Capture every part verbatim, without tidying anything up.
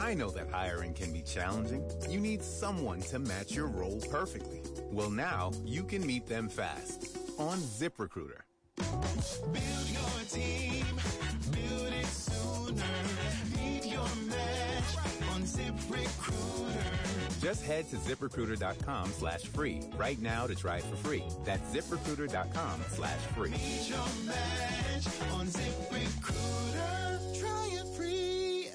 I know that hiring can be challenging. You need someone to match your role perfectly. Well, now you can meet them fast on ZipRecruiter. Build your team, build it sooner. Meet your match on ZipRecruiter. Just head to ZipRecruiter.com slash free right now to try it for free. That's ZipRecruiter.com slash free. Meet your match on ZipRecruiter. Try it free.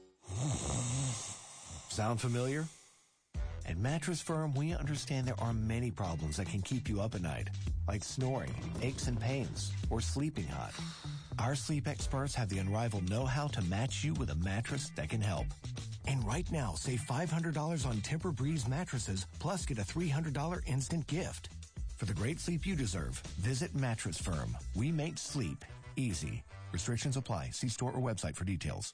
Sound familiar? At Mattress Firm, we understand there are many problems that can keep you up at night, like snoring, aches and pains, or sleeping hot. Our sleep experts have the unrivaled know-how to match you with a mattress that can help. And right now, save five hundred dollars on Tempur-Breeze mattresses, plus get a three hundred dollars instant gift. For the great sleep you deserve, visit Mattress Firm. We make sleep easy. Restrictions apply. See store or website for details.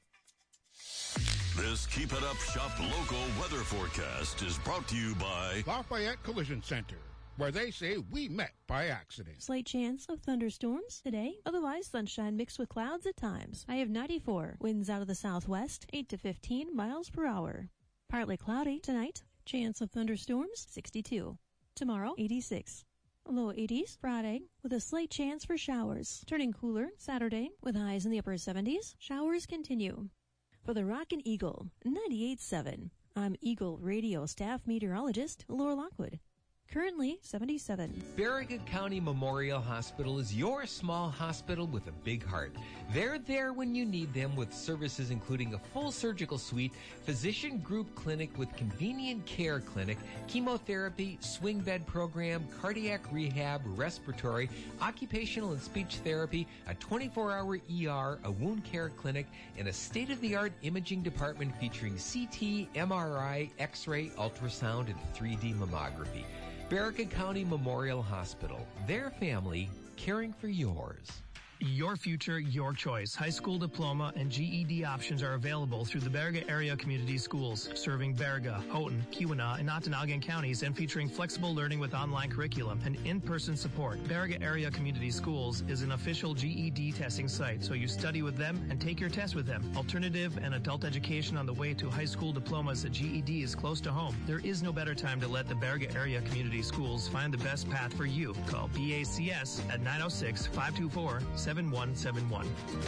This Keep It Up Shop local weather forecast is brought to you by Lafayette Collision Center, where they say we met by accident. Slight chance of thunderstorms today. Otherwise, sunshine mixed with clouds at times. I have ninety-four. Winds out of the southwest, eight to fifteen miles per hour. Partly cloudy tonight. Chance of thunderstorms, sixty-two. Tomorrow, eighty-six. Low eighties Friday with a slight chance for showers. Turning cooler Saturday with highs in the upper seventies. Showers continue. For the Rockin' Eagle, ninety-eight point seven. I'm Eagle Radio staff meteorologist Laura Lockwood. Currently seventy-seven. Barriga County Memorial Hospital is your small hospital with a big heart. They're there when you need them with services including a full surgical suite, physician group clinic with convenient care clinic, chemotherapy, swing bed program, cardiac rehab, respiratory, occupational and speech therapy, a twenty-four hour E R, a wound care clinic, and a state-of-the-art imaging department featuring C T, M R I, X-ray, ultrasound, and three D mammography. Barriga County Memorial Hospital. Their family caring for yours. Your future, your choice. High school diploma and G E D options are available through the Barriga Area Community Schools, serving Barriga, Houghton, Keweenaw, and Ontonagon counties, and featuring flexible learning with online curriculum and in-person support. Barriga Area Community Schools is an official G E D testing site, so you study with them and take your test with them. Alternative and adult education on the way to high school diplomas at G E D is close to home. There is no better time to let the Barriga Area Community Schools find the best path for you. Call B A C S at nine oh six, five two four, seven one seven one.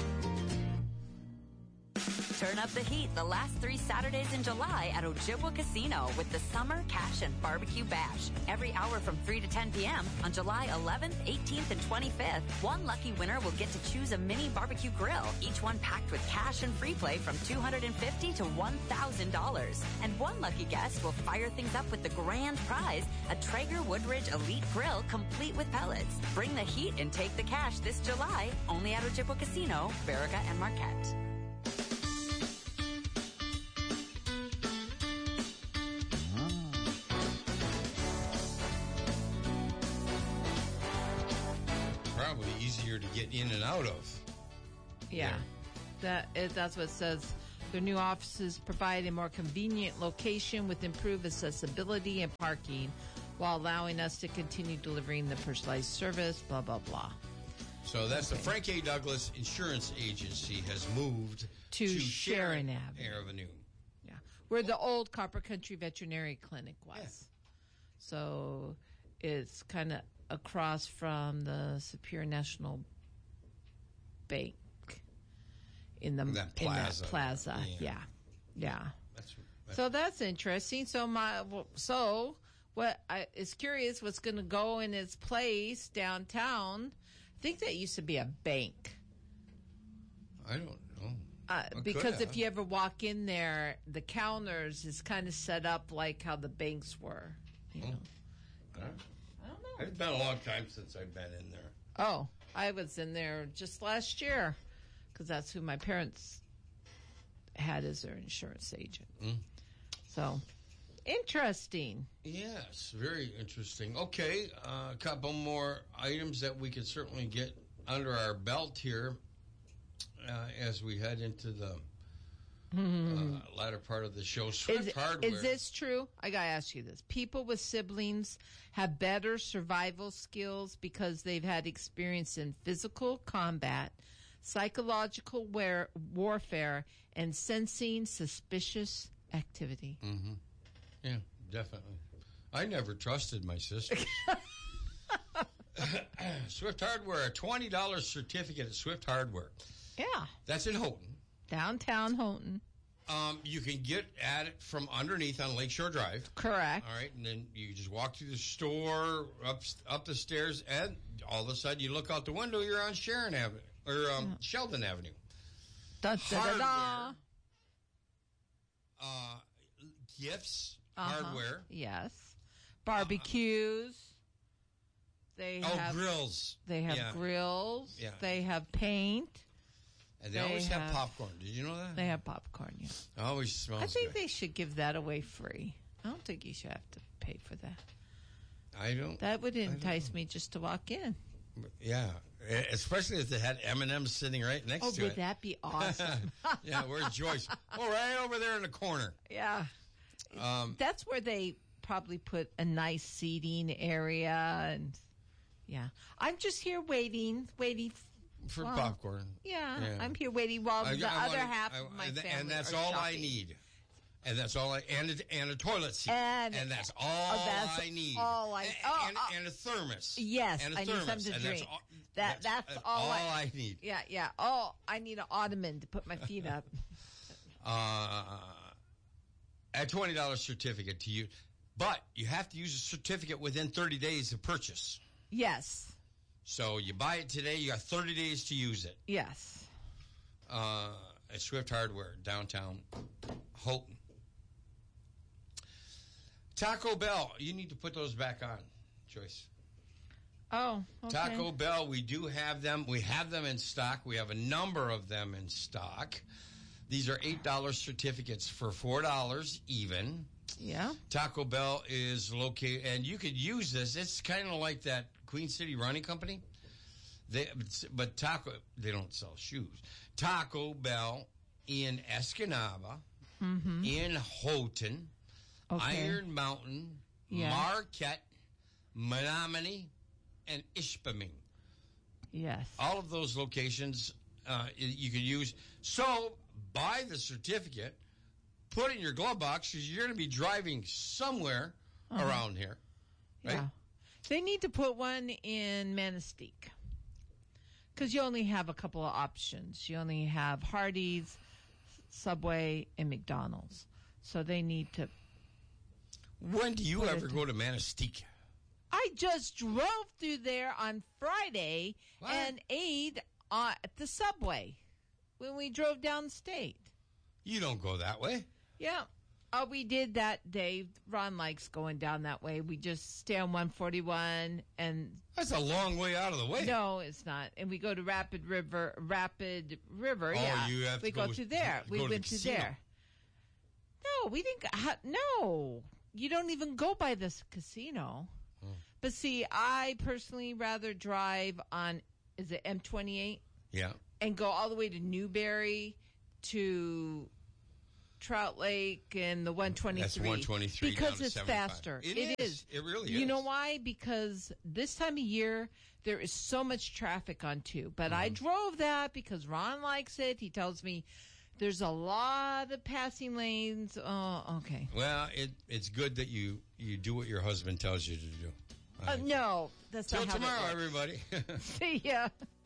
Turn up the heat the last three Saturdays in July at Ojibwa Casino with the Summer Cash and Barbecue Bash. Every hour from three to ten p.m. on July eleventh, eighteenth, and twenty-fifth. One lucky winner will get to choose a mini barbecue grill, each one packed with cash and free play from two hundred fifty dollars to one thousand dollars. And one lucky guest will fire things up with the grand prize, a Traeger Woodridge Elite Grill complete with pellets. Bring the heat and take the cash this July, only at Ojibwa Casino, Barriga and Marquette. Probably easier to get in and out of. Yeah, that is, that's what it says. Their new offices provide a more convenient location with improved accessibility and parking while allowing us to continue delivering the personalized service, blah, blah, blah. So that's okay. The Frank A. Douglas Insurance Agency has moved to, to Sharon, Sharon Avenue. Avenue. Yeah, where the old Copper Country Veterinary Clinic was. Yeah. So it's kind of across from the Superior National Bank in the that plaza. In that plaza. Yeah, yeah. yeah. That's, that's so that's interesting. So my so what I is curious what's going to go in its place downtown. I think that used to be a bank. I don't know. Uh, because if you ever walk in there, the counters is kind of set up like how the banks were. You know. Oh. Uh, I don't know. It's been a long time since I've been in there. Oh, I was in there just last year because that's who my parents had as their insurance agent. Mm. So, interesting. Yes, very interesting. Okay, uh, a couple more items that we can certainly get under our belt here uh, as we head into the Uh, latter part of the show. Swift is, Hardware. Is this true? I got to ask you this. People with siblings have better survival skills because they've had experience in physical combat, psychological wear, warfare, and sensing suspicious activity. Mm-hmm. Yeah, definitely. I never trusted my sisters. Swift Hardware, a twenty dollars certificate at Swift Hardware. Yeah. That's in Houghton. Downtown Houghton. Um, you can get at it from underneath on Lakeshore Drive. Correct. All right, and then you just walk through the store, up up the stairs, and all of a sudden you look out the window, you're on Sharon Avenue, or um, yeah. Sheldon Avenue. Da, da, da, da. Uh, gifts, uh-huh. hardware. Yes. Barbecues. They oh, have grills. They have yeah. grills. Yeah. They have paint. And they, they always have, have popcorn. Did you know that? They have popcorn, yeah. It always smells I think good. They should give that away free. I don't think you should have to pay for that. I don't. That would entice me just to walk in. Yeah, especially if they had M and M's sitting right next oh, to it. Oh, would that be awesome? Yeah, where's Joyce? Oh, right over there in the corner. Yeah. Um, That's where they probably put a nice seating area. And, yeah. I'm just here waiting, waiting for well, popcorn. Yeah, yeah, I'm here waiting while I, the I other wanna, half I, of my and, family and that's are all shopping. I need. And that's all I and a, and a toilet seat. And, and that's all oh, that's I need. All I and, oh, and, oh. and a thermos. Yes, and a I thermos. need something to and drink. That's all, that that's, that's all, all I, I need. Yeah, yeah. Oh, I need an ottoman to put my feet up. uh, a twenty dollars certificate to you, but you have to use a certificate within thirty days of purchase. Yes. So you buy it today, you got thirty days to use it. Yes. Uh, at Swift Hardware, downtown Houghton. Taco Bell, you need to put those back on, Joyce. Oh, okay. Taco Bell, we do have them. We have them in stock. We have a number of them in stock. These are eight dollars certificates for four dollars even. Yeah. Taco Bell is located, and you could use this. It's kind of like that Queen City Running Company. They, but Taco, they don't sell shoes. Taco Bell in Escanaba, mm-hmm. in Houghton, okay. Iron Mountain, yeah. Marquette, Menominee, and Ishpeming. Yes. All of those locations uh, you can use. So buy the certificate, put it in your glove box because you're going to be driving somewhere uh-huh. around here. Right? Yeah. They need to put one in Manistee. Because you only have a couple of options. You only have Hardee's, Subway, and McDonald's. So they need to. When do you ever go to Manistee? I just drove through there on Friday what? and ate uh, at the Subway when we drove downstate. You don't go that way. Yeah. Oh, we did that day. Ron likes going down that way. We just stay on one forty-one and... That's a long way out of the way. No, it's not. And we go to Rapid River. Rapid River, oh, yeah. You have to we go, go to there. We go went to, to there. No, we didn't... Uh, no. You don't even go by this casino. Hmm. But see, I personally rather drive on... Is it M twenty-eight? Yeah. And go all the way to Newberry to... Trout Lake and the one twenty-three. That's one twenty-three because down it's to seventy-five. faster. It, it is. is. It really you is. You know why? Because this time of year there is so much traffic on two. But mm-hmm. I drove that because Ron likes it. He tells me there's a lot of passing lanes. Oh, okay. Well, it it's good that you you do what your husband tells you to do. Uh, no, that's Till not how tomorrow, that works. everybody. See ya.